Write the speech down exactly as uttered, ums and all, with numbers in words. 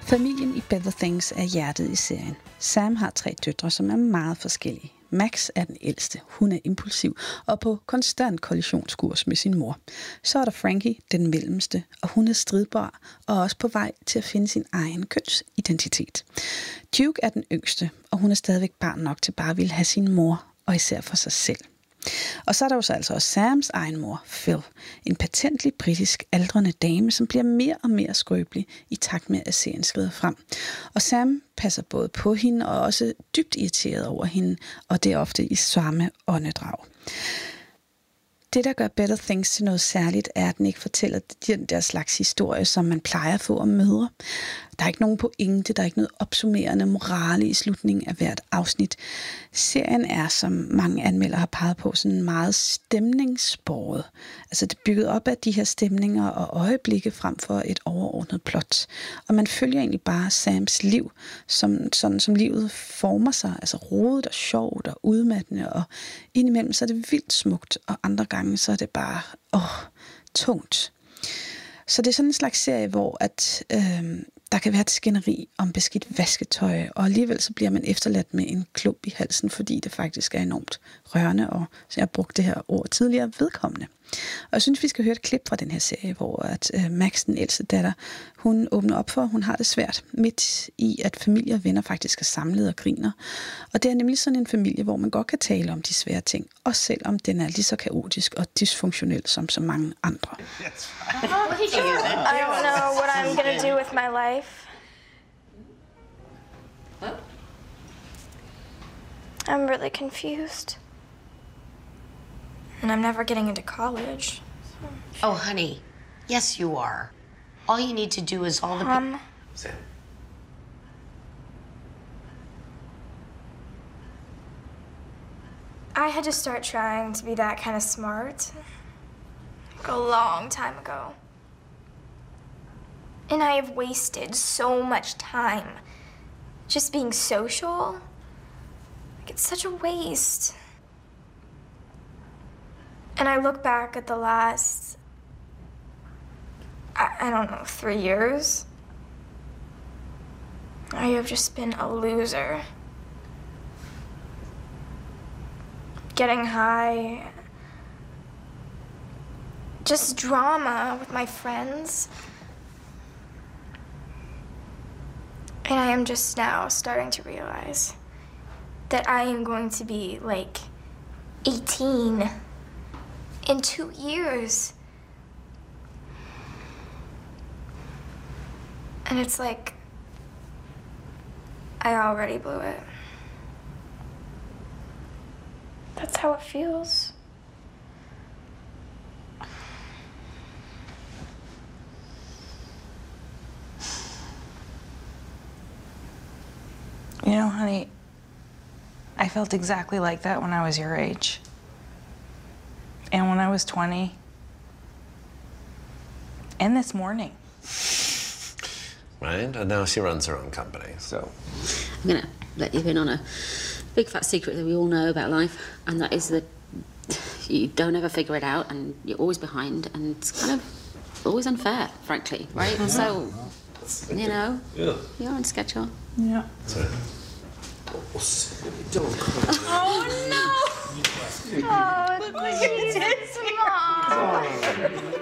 Familien i Better Things er hjertet i serien. Sam har tre døtre, som er meget forskellige. Max er den ældste. Hun er impulsiv og på konstant kollisionskurs med sin mor. Så er der Frankie, den mellemste, og hun er stridbar og også på vej til at finde sin egen kønsidentitet. Duke er den yngste, og hun er stadigvæk barn nok til bare at ville have sin mor, og især for sig selv. Og så er der jo så altså også Sams egen mor, Phil. En patentlig britisk aldrende dame, som bliver mere og mere skrøbelig i takt med, at serien skrider frem. Og Sam passer både på hende og også dybt irriteret over hende, og det er ofte i samme åndedrag. Det, der gør Better Things til noget særligt, er, at den ikke fortæller den der slags historie, som man plejer at få om mødre. Der er ikke nogen pointe, der er ikke noget opsummerende morale i slutningen af hvert afsnit. Serien er, som mange anmeldere har peget på, sådan meget stemningsbåret. Altså det er bygget op af de her stemninger og øjeblikke frem for et overordnet plot. Og man følger egentlig bare Sams liv, som, sådan som livet former sig. Altså rodet og sjovt og udmattende, og indimellem så er det vildt smukt, og andre gange så er det bare åh, tungt. Så det er sådan en slags serie, hvor at, øh, der kan være et skænderi om beskidt vasketøj, og alligevel så bliver man efterladt med en klump i halsen, fordi det faktisk er enormt rørende, og så jeg har brugt det her ord tidligere, vedkommende. Og jeg synes, vi skal høre et klip fra den her serie, hvor at øh, Max, den ældste datter, hun åbner op for, at hun har det svært midt i, at familie og venner faktisk er samlet og griner. Og det er nemlig sådan en familie, hvor man godt kan tale om de svære ting, også selvom den er lige så kaotisk og dysfunktionel som så mange andre. I don't know what I'm gonna do with my life. I'm really confused. And I'm never getting into college. Oh, honey. Yes, you are. All you need to do is all the... Mom. Sam. I had to start trying to be that kind of smart like a long time ago. And I have wasted so much time just being social. Like, it's such a waste. And I look back at the last, I, I don't know, three years. I have just been a loser. Getting high. Just drama with my friends. And I am just now starting to realize that I am going to be like eighteen in two years. And it's like I already blew it. That's how it feels. You know, honey, I felt exactly like that when I was your age. And when I was twenty. And this morning. Right, and now she runs her own company, so... I'm gonna let you in on a big fat secret that we all know about life, and that is that you don't ever figure it out, and you're always behind, and it's kind of always unfair, frankly, right? Mm-hmm. So, you know, yeah. You're on schedule. Yeah. Sorry. Don't cry. Oh, no! Oh, look what you did, Mom!